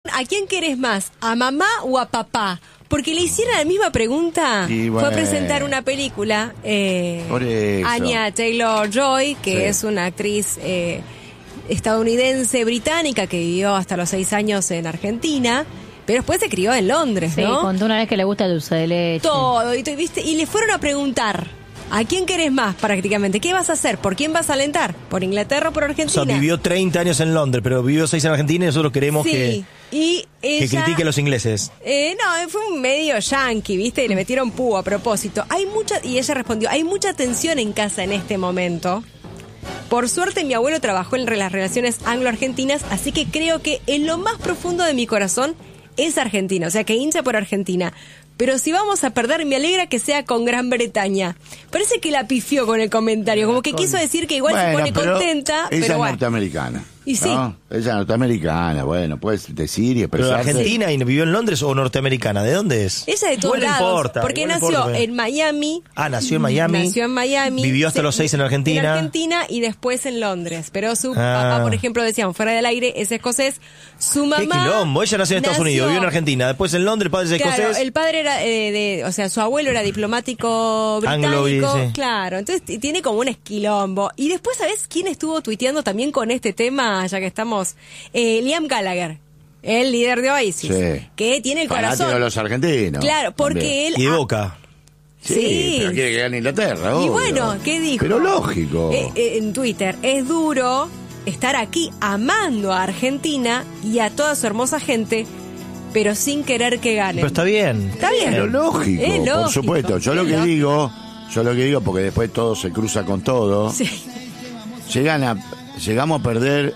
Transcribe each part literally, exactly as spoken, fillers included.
¿A quién querés más? ¿A mamá o a papá? Porque le hicieron la misma pregunta. Y bueno. Fue a presentar una película, eh, Por eso. Anya Taylor-Joy, que Sí. es una actriz eh, estadounidense británica que vivió hasta los seis años en Argentina, pero después se crió en Londres, Sí, ¿no? contó una vez que le gusta el dulce de leche. Todo, y, ¿viste? Y le fueron a preguntar, ¿a quién querés más prácticamente? ¿Qué vas a hacer? ¿Por quién vas a alentar? ¿Por Inglaterra o por O Argentina? sea, vivió treinta años en Londres, pero vivió seis en Argentina y nosotros queremos Sí, que, y que ella, critique a los ingleses. Eh, no, fue un medio yankee, ¿viste? Y le metieron púa a propósito. Hay mucha, y ella respondió, hay mucha tensión en casa en este momento. Por suerte mi abuelo trabajó en las relaciones anglo-argentinas, así que creo que en lo más profundo de mi corazón es Argentina, o sea que hincha por Argentina. Pero si vamos a perder, me alegra que sea con Gran Bretaña. Parece que la pifió con el comentario, como que quiso decir que igual Bueno, se pone pero contenta, ella pero es bueno. norteamericana. Y sí. ¿no? Ella es norteamericana, bueno, puedes decir y ¿Pero expresarse. Argentina y vivió en Londres o norteamericana? ¿De dónde es? Ella de todos Igual no lados, importa, porque igual no nació importa. en Miami. Ah, nació en Miami. Nació en Miami. Vivió hasta se- los seis en Argentina. En Argentina y después en Londres. Pero su Ah. papá, por ejemplo, decían fuera del aire, es escocés. Su mamá. Qué quilombo. Ella nació en Estados nació- Unidos, vivió en Argentina. Después en Londres, padre es Claro, escocés. el padre era eh, de, o sea, su abuelo era diplomático Anglo, británico, sí. claro, entonces t- tiene como un esquilombo. Y después, ¿sabes quién estuvo tuiteando también con este tema, ya que estamos? Eh, Liam Gallagher, el líder de Oasis, Sí. que tiene el Fanático corazón. de los argentinos. Claro, porque también. él Y de ha- Boca. Sí, Sí. pero quiere que gane Inglaterra, Y obvio. bueno, ¿qué dijo? Pero lógico. Eh, eh, en Twitter, es duro estar aquí amando a Argentina y a toda su hermosa gente, pero sin querer que ganen. Pero está bien. Está bien. Pero lógico, Es por lógico, supuesto. Yo lo es que lógico. digo, yo lo que digo, porque después todo se cruza con todo. Sí. Llegan a, llegamos a perder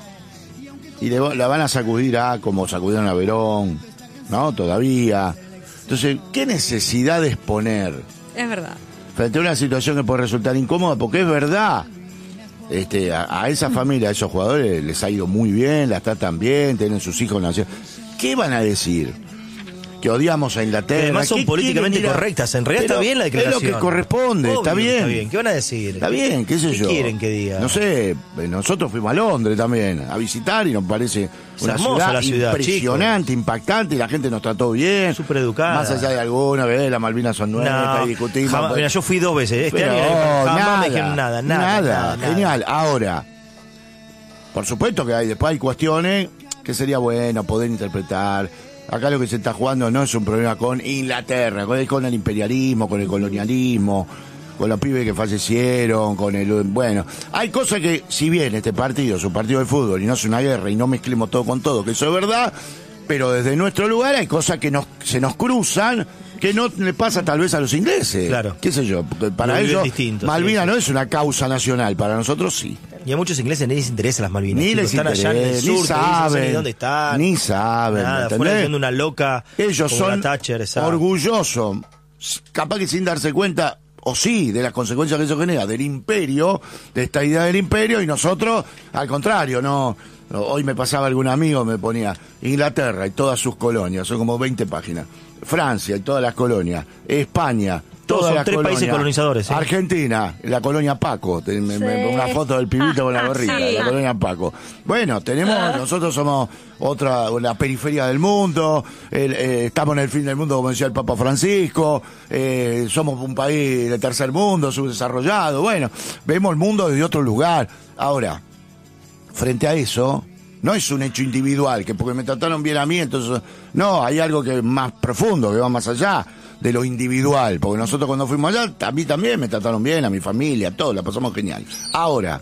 y le, la van a sacudir a como sacudieron a Verón, ¿no? Todavía. Entonces, ¿qué necesidad de exponer Es verdad. frente a una situación que puede resultar incómoda? Porque es verdad. Este, a, a esa familia, a esos jugadores les ha ido muy bien, las tratan bien, tienen sus hijos nacidos. ¿Qué van a decir? Que odiamos a Inglaterra. Además son ¿Qué políticamente quieren ir a- correctas. En realidad Pero está bien la declaración. Es lo que corresponde, Obvio está que bien. Está bien. ¿Qué van a decir? Está bien, qué sé ¿Qué yo. quieren que diga? No sé, eh, nosotros fuimos a Londres también a visitar y nos parece una hermosa ciudad, la ciudad, impresionante, impactante, y la gente nos trató bien. Súper educada. Más allá de alguna vez, las Malvinas son nuestras No, y discutimos. jamás- pues. mira, yo fui dos veces. Este Pero, año jamás nada, me dijeron nada, nada, nada, nada. Genial. Ahora, por supuesto que hay, después hay cuestiones que sería bueno poder interpretar. Acá lo que se está jugando no es un problema con Inglaterra, con el, con el imperialismo, con el colonialismo, con los pibes que fallecieron, con el... Bueno, hay cosas que, si bien este partido es un partido de fútbol y no es una guerra y no mezclemos todo con todo, que eso es verdad, pero desde nuestro lugar hay cosas que nos, se nos cruzan que no le pasa tal vez a los ingleses. Claro. ¿Qué sé yo? Porque para Lo viven ellos, distinto, Malvinas sí, sí. no es una causa nacional, para nosotros sí. Y a muchos ingleses ni les interesa las Malvinas. Ni chicos. les Están allá en el interesa, sur, ni te dicen, no sé saben, ni dónde están. ni saben, Nada, ¿me fuera entendés? siendo una loca Ellos como son la Thatcher, esa. orgullosos, capaz que sin darse cuenta, o sí, de las consecuencias que eso genera, del imperio, de esta idea del imperio, y nosotros, al contrario, no. Hoy me pasaba algún amigo, me ponía Inglaterra y todas sus colonias, son como veinte páginas. Francia y todas las colonias. España, Todos todas son las tres colonias. países colonizadores, ¿sí? Argentina, la colonia Paco. Te- me- me- Sí. Una foto del pibito con la gorrita, Sí. la colonia Paco. Bueno, tenemos, nosotros somos otra, la periferia del mundo, el, eh, estamos en el fin del mundo, como decía el Papa Francisco, eh, somos un país de tercer mundo, subdesarrollado. Bueno, vemos el mundo desde otro lugar. Ahora, frente a eso, no es un hecho individual, que porque me trataron bien a mí, entonces... No, hay algo que es más profundo, que va más allá de lo individual, porque nosotros cuando fuimos allá, a mí también me trataron bien, a mi familia, todo, la pasamos genial. Ahora,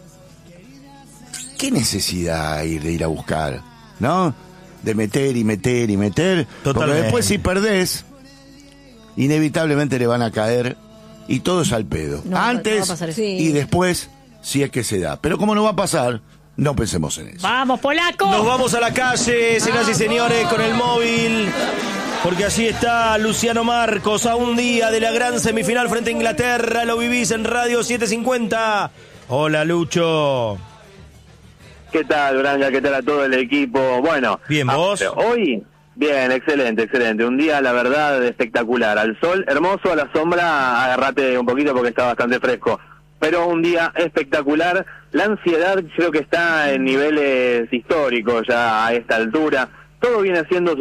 ¿qué necesidad hay de ir a buscar? ¿No? De meter y meter y meter, porque Totalmente. después si perdés, inevitablemente le van a caer, y todo es al pedo. No, no va a Antes pasar eso. Sí. y después, si es que se da. Pero como no va a pasar, no pensemos en eso. ¡Vamos, polaco! Nos vamos a la calle, señoras y señores, con el móvil. Porque allí está Luciano Marcos a un día de la gran semifinal frente a Inglaterra. Lo vivís en Radio setecientos cincuenta. Hola, Lucho. ¿Qué tal, Branga? ¿Qué tal a todo el equipo? Bueno, Bien, ah, ¿vos? hoy, bien, excelente, excelente. Un día, la verdad, espectacular. Al sol, hermoso, a la sombra, agarrate un poquito porque está bastante fresco. Pero un día espectacular. La ansiedad creo que está en niveles históricos ya a esta altura. Todo viene siendo